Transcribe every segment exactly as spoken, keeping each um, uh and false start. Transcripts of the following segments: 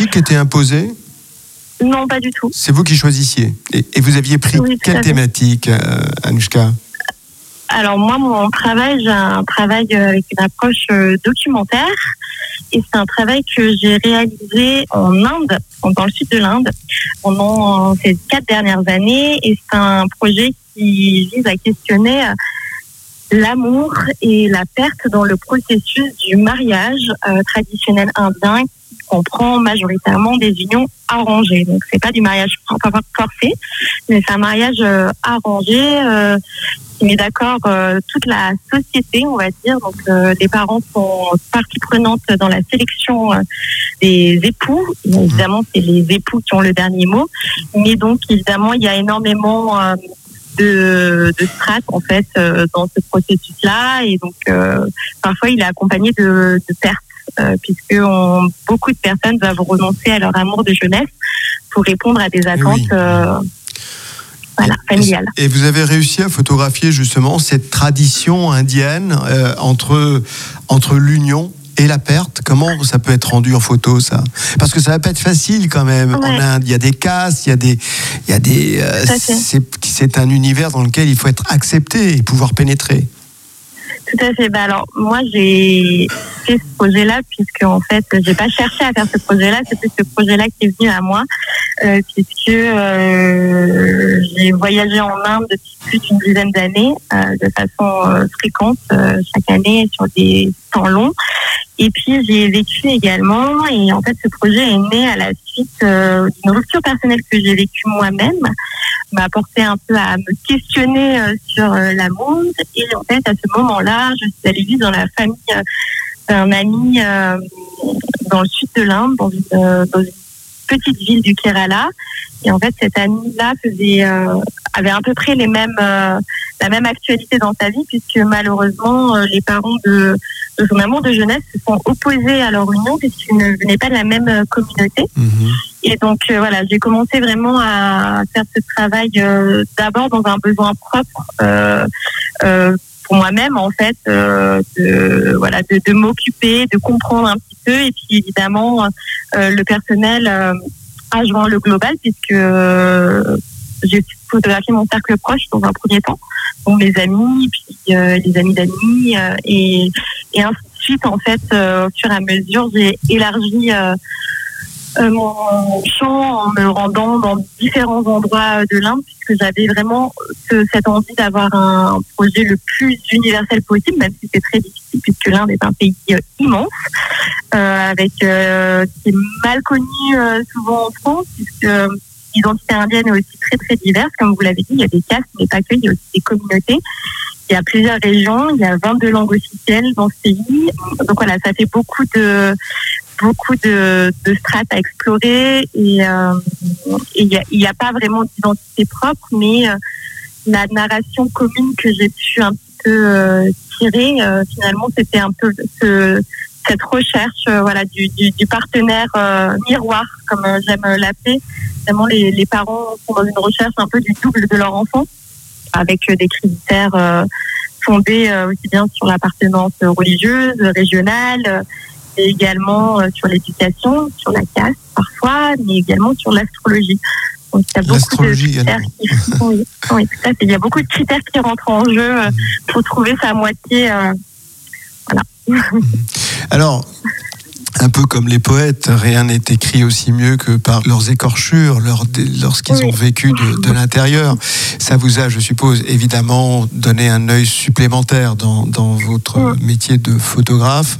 thématiques étaient imposées ? Non, pas du tout. C'est vous qui choisissiez. Et, et vous aviez pris oui, quelle thématique, euh, Anouchka ? Alors moi, mon travail, j'ai un travail avec une approche documentaire. Et c'est un travail que j'ai réalisé en Inde, dans le sud de l'Inde, pendant ces quatre dernières années. Et c'est un projet qui vise à questionner l'amour et la perte dans le processus du mariage euh, traditionnel indien, qui comprend majoritairement des unions arrangées. Donc c'est pas du mariage forcé, mais c'est un mariage euh, arrangé euh, qui met d'accord euh, toute la société, on va dire. Donc euh, les parents sont partie prenante dans la sélection euh, des époux. Et évidemment, c'est les époux qui ont le dernier mot. Mais donc évidemment, il y a énormément euh, de, de strates en fait euh, dans ce processus-là, et donc euh, parfois il est accompagné de, de pertes, euh, puisque on, beaucoup de personnes doivent renoncer à leur amour de jeunesse pour répondre à des attentes oui. euh, voilà, familiales. Et vous avez réussi à photographier justement cette tradition indienne euh, entre entre l'union et la perte. Comment ça peut être rendu en photo, ça ? Parce que ça va pas être facile quand même. Ouais. En Inde, il y a des castes, il y a des, il y a des. Euh, c'est, c'est un univers dans lequel il faut être accepté et pouvoir pénétrer. Tout à fait. Bah alors moi j'ai fait ce projet-là puisque en fait j'ai pas cherché à faire ce projet-là, c'est plus ce projet-là qui est venu à moi euh, puisque euh, j'ai voyagé en Inde depuis plus d'une dizaine d'années euh, de façon euh, fréquente euh, chaque année sur des temps longs. Et puis j'ai vécu également, et en fait ce projet est né à la suite euh, d'une rupture personnelle que j'ai vécue moi-même, m'a porté un peu à me questionner euh, sur euh, l'amour. Et en fait à ce moment-là, je suis allée vivre dans la famille euh, d'un ami euh, dans le sud de l'Inde, dans une, euh, dans une petite ville du Kerala. Et en fait cet ami-là faisait, euh, avait à peu près les mêmes, euh, la même actualité dans sa vie, puisque malheureusement euh, les parents de de son amour de jeunesse se sont opposés à leur union puisqu'ils ne venaient pas de la même euh, communauté. Mmh. Et donc euh, voilà, j'ai commencé vraiment à faire ce travail euh, d'abord dans un besoin propre euh, euh, pour moi-même en fait, euh, de voilà, de, de m'occuper, de comprendre un petit peu, et puis évidemment euh, le personnel euh, a joint le global puisque euh, j'ai photographié mon cercle proche dans un premier temps, donc mes amis, puis euh, les amis d'amis, euh, et, et ainsi de suite. En fait, euh, au fur et à mesure, j'ai élargi euh, euh, mon champ en me rendant dans différents endroits de l'Inde, puisque j'avais vraiment ce, cette envie d'avoir un projet le plus universel possible, même si c'est très difficile, puisque l'Inde est un pays euh, immense, euh, avec euh, qui est mal connu euh, souvent en France, puisque l'identité indienne est aussi très très diverse, comme vous l'avez dit, il y a des castes, mais pas que, il y a aussi des communautés. Il y a plusieurs régions, il y a vingt-deux langues officielles dans ce pays. Donc voilà, ça fait beaucoup de beaucoup de, de strates à explorer, et euh, il n'y a, il y a pas vraiment d'identité propre, mais euh, la narration commune que j'ai pu un petit peu euh, tirer, euh, finalement, c'était un peu ce, cette recherche euh, voilà, du, du, du partenaire euh, miroir, comme euh, j'aime l'appeler. Vraiment, les, les parents sont dans une recherche un peu du double de leur enfant, avec euh, des critères euh, fondés euh, aussi bien sur l'appartenance religieuse, régionale, euh, et également euh, sur l'éducation, sur la caste parfois, mais également sur l'astrologie. Donc il y a beaucoup de critères qui, oui, oui, tout à fait. Il y a beaucoup de critères qui rentrent en jeu euh, pour trouver sa moitié. Euh, voilà. Alors, un peu comme les poètes, rien n'est écrit aussi mieux que par leurs écorchures, leur, lorsqu'ils oui. ont vécu de, de l'intérieur. Ça vous a, je suppose, évidemment donné un œil supplémentaire dans, dans votre oui. métier de photographe.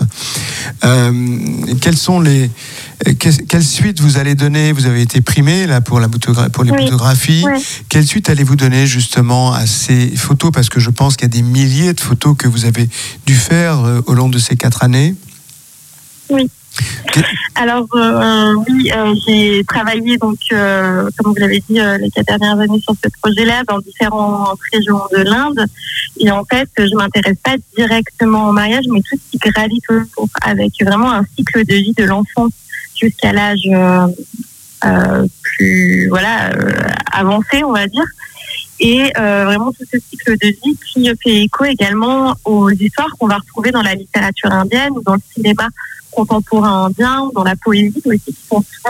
Euh, quelles sont les... Quelle suite vous allez donner ? Vous avez été primé là, pour, la pour les oui. photographies. Oui. Quelle suite allez-vous donner justement à ces photos ? Parce que je pense qu'il y a des milliers de photos que vous avez dû faire euh, au long de ces quatre années. Oui. Alors euh, oui, euh, j'ai travaillé donc, euh, comme vous l'avez dit, euh, les quatre dernières années sur ce projet-là dans différentes régions de l'Inde. Et en fait, je m'intéresse pas directement au mariage, mais tout ce qui gravite autour, avec vraiment un cycle de vie de l'enfant jusqu'à l'âge euh, euh, plus voilà euh, avancé, on va dire. Et euh, vraiment tout ce cycle de vie qui fait écho également aux histoires qu'on va retrouver dans la littérature indienne ou dans le cinéma contemporain indien, dans la poésie aussi, qui sont